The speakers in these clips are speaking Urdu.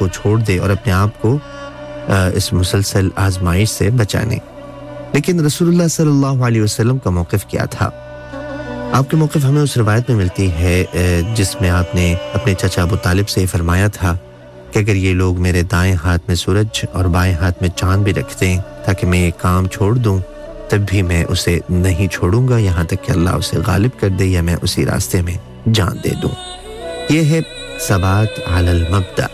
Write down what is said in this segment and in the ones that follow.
کو چھوڑ دے اور اپنے آپ کو اس مسلسل آزمائش سے بچانے۔ لیکن رسول اللہ صلی اللہ علیہ وسلم کا موقف کیا تھا؟ آپ کے موقف ہمیں اس روایت میں ملتی ہے جس میں آپ نے اپنے چچا ابو طالب سے فرمایا تھا کہ اگر یہ لوگ میرے دائیں ہاتھ میں سورج اور بائیں ہاتھ میں چاند بھی رکھ دیں تاکہ میں یہ کام چھوڑ دوں، تب بھی میں اسے نہیں چھوڑوں گا یہاں تک کہ اللہ اسے غالب کر دے یا میں اسی راستے میں جان دے دوں۔ یہ ہے ثبات علی المبدأ۔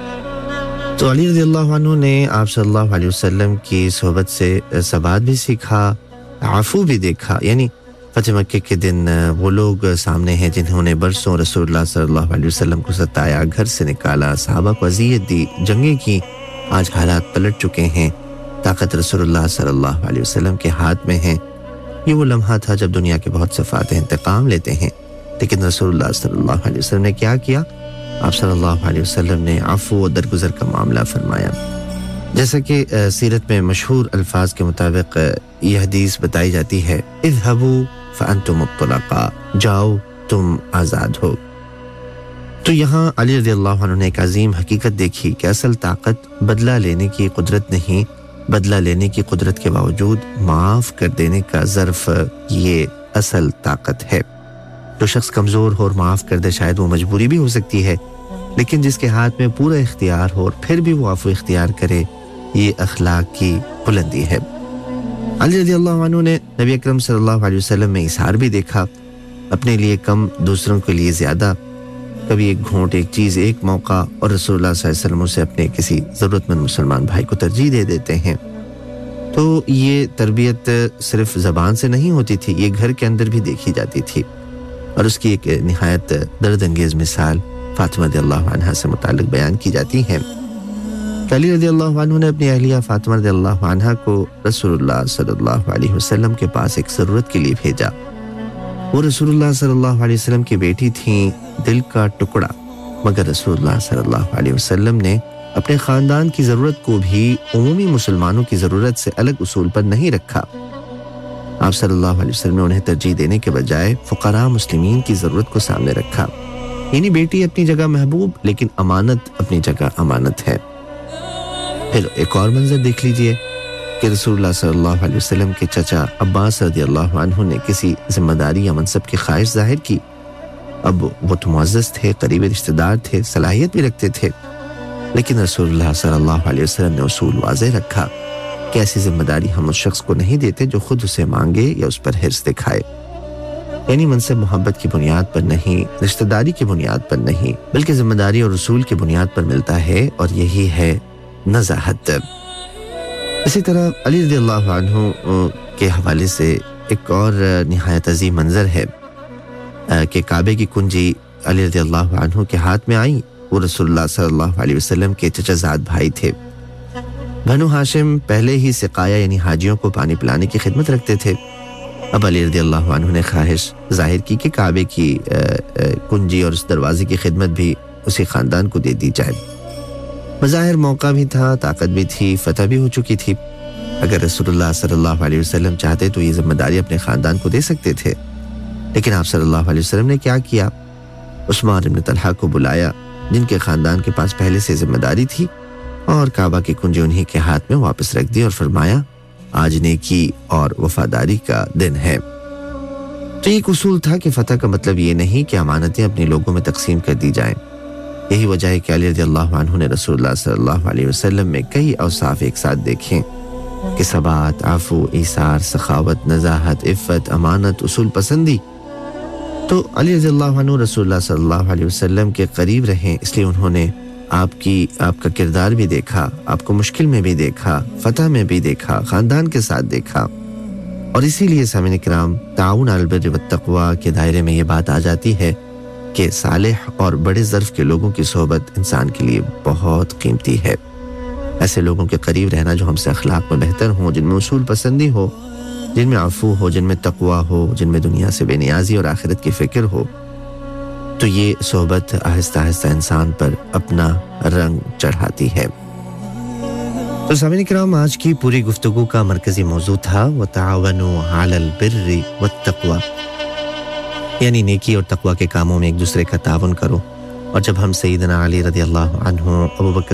تو علی رضی اللہ عنہ نے آپ صلی اللہ علیہ وسلم کی صحبت سے ثبات بھی سیکھا، عفو بھی دیکھا۔ یعنی فتح مکہ کے دن وہ لوگ سامنے ہیں جنہوں نے برسوں رسول اللہ صلی اللہ علیہ وسلم کو ستایا، گھر سے نکالا، صحابہ کو اذیت دی، جنگیں کی۔ آج حالات پلٹ چکے ہیں، طاقت رسول اللہ صلی اللہ علیہ وسلم کے ہاتھ میں ہے۔ یہ وہ لمحہ تھا جب دنیا کے بہت سے فاتح انتقام لیتے ہیں، لیکن رسول اللہ صلی اللہ علیہ وسلم نے کیا کیا؟ آپ صلی اللہ علیہ وسلم نے عفو و درگزر کا معاملہ فرمایا۔ جیسا کہ سیرت میں مشہور الفاظ کے مطابق یہ حدیث بتائی جاتی ہے، اذهبوا فانتم الطلقاء، جاؤ تم آزاد ہو۔ تو یہاں علی رضی اللہ عنہ نے ایک عظیم حقیقت دیکھی کہ اصل طاقت بدلہ لینے کی قدرت نہیں، بدلہ لینے کی قدرت کے باوجود معاف کر دینے کا ظرف، یہ اصل طاقت ہے۔ جو شخص کمزور ہو اور معاف کر دے، شاید وہ مجبوری بھی ہو سکتی ہے، لیکن جس کے ہاتھ میں پورا اختیار ہو اور پھر بھی وہ عفو اختیار کرے، یہ اخلاق کی بلندی ہے۔ علی رضی اللہ عنہ نے نبی اکرم صلی اللہ علیہ وسلم میں اظہار بھی دیکھا، اپنے لیے کم دوسروں کے لیے زیادہ، کبھی ایک گھونٹ، ایک چیز، ایک موقع، اور رسول اللہ صلی اللہ علیہ وسلم سے اپنے کسی ضرورت مند مسلمان بھائی کو ترجیح دے دیتے ہیں۔ تو یہ تربیت صرف زبان سے نہیں ہوتی تھی، یہ گھر کے اندر بھی دیکھی جاتی تھی، اور اس کی ایک نہایت درد انگیز مثال فاطمہ رضی اللہ عنہا سے متعلق بیان کی جاتی ہے۔ علی رضی اللہ عنہ نے اپنی اہلیہ فاطمہ رضی اللہ عنہا کو رسول اللہ صلی اللہ علیہ وسلم کے پاس ایک ضرورت کے لیے بھیجا۔ وہ رسول اللہ صلی اللہ علیہ وسلم کی بیٹی تھیں، دل کا ٹکڑا، مگر رسول اللہ صلی اللہ علیہ وسلم نے اپنے خاندان کی ضرورت کو بھی عمومی مسلمانوں کی ضرورت سے الگ اصول پر نہیں رکھا۔ آپ صلی اللہ علیہ وسلم نے انہیں ترجیح دینے کے بجائے فقراء مسلمین کی ضرورت کو سامنے رکھا۔ یعنی بیٹی اپنی جگہ محبوب، لیکن امانت اپنی جگہ امانت ہے۔ پھر ایک اور منظر دیکھ لیجئے کہ رسول اللہ صلی اللہ علیہ وسلم کے چچا عباس رضی اللہ عنہ نے کسی ذمہ داری یا منصب کی خواہش ظاہر کی۔ اب وہ تو معزز تھے، قریبی رشتہ دار تھے، صلاحیت بھی رکھتے تھے، لیکن رسول اللہ صلی اللہ علیہ وسلم نے اصول واضح رکھا کہ ایسی ذمہ داری ہم اس شخص کو نہیں دیتے جو خود اسے مانگے یا اس پر حرص دکھائے۔ یعنی منصب محبت کی بنیاد پر نہیں، رشتہ داری کی بنیاد پر نہیں، بلکہ ذمہ داری اور اصول کی بنیاد پر ملتا ہے، اور یہی ہے نزاہت۔ اسی طرح علی رضی اللہ عنہ کے حوالے سے ایک اور نہایت عظیم منظر ہے کہ کعبے کی کنجی علی رضی اللہ عنہ کے ہاتھ میں آئی۔ وہ رسول اللہ صلی اللہ علیہ وسلم کے چچا زاد بھائی تھے۔ بنو ہاشم پہلے ہی سقایا یعنی حاجیوں کو پانی پلانے کی خدمت رکھتے تھے۔ اب علی رضی اللہ عنہ نے خواہش ظاہر کی کہ کعبے کی کنجی اور اس دروازے کی خدمت بھی اسی خاندان کو دے دی جائے۔ بظاہر موقع بھی تھا، طاقت بھی تھی، فتح بھی ہو چکی تھی۔ اگر رسول اللہ صلی اللہ علیہ وسلم چاہتے تو یہ ذمہ داری اپنے خاندان کو دے سکتے تھے، لیکن آپ صلی اللہ علیہ وسلم نے کیا کیا؟ عثمان بن طلحہ کو بلایا، جن کے خاندان کے پاس پہلے سے ذمہ داری تھی، اور کعبہ کی کنجی انہی کے ہاتھ میں واپس رکھ دی اور فرمایا آج نیکی اور وفاداری کا دن ہے۔ تو ایک اصول تھا کہ فتح کا مطلب یہ نہیں کہ امانتیں اپنے لوگوں میں تقسیم کر دی جائیں۔ یہی وجہ ہے کہ علی رضی اللہ عنہ نے رسول اللہ صلی اللہ علیہ وسلم میں کئی اوصاف ایک ساتھ دیکھیں کہ ثبات، عفو، ایثار، سخاوت، نزاہت، عفت، امانت، اصول پسندی۔ تو علی رضی اللہ عنہ رسول اللہ صلی اللہ علیہ وسلم کے قریب رہیں، اس لیے انہوں نے آپ کا کردار بھی دیکھا، آپ کو مشکل میں بھی دیکھا، فتح میں بھی دیکھا، خاندان کے ساتھ دیکھا، اور اسی لیے سامعین کرام تعاون علی البر والتقوی کے دائرے میں یہ بات آ جاتی ہے کہ صالح اور بڑے ظرف کے لوگوں کی صحبت انسان کے لیے بہت قیمتی ہے۔ ایسے لوگوں کے قریب رہنا جو ہم سے اخلاق میں بہتر ہوں، جن میں اصول پسندی ہو، جن میں عفو ہو، جن میں تقوی ہو، جن میں دنیا سے بے نیازی اور آخرت کی فکر ہو، تو یہ صحبت آہستہ آہستہ انسان پر اپنا رنگ چڑھاتی ہے۔ تو سامعین کرام، آج کی پوری گفتگو کا مرکزی موضوع تھا وَتَعَاوَنُوا عَلَى الْبِرِّ وَالتَّقْوَى، یعنی نیکی اور تقوی کے کاموں میں ایک دوسرے کا تعاون کرو۔ اور جب ہم سیدنا علی رضی اللہ عنہ، ابو بکر